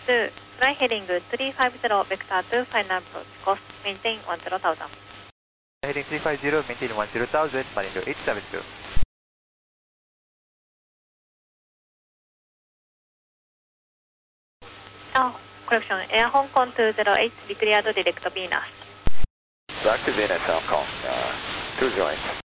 2, fly heading 350 vector 2 final approach, course maintain 10,000. Heading 350, maintain 10,000, Manindo 872. Correction, Air Hong Kong 208, declared direct Venus. Back to Venus, Hong Kong, 2 joints.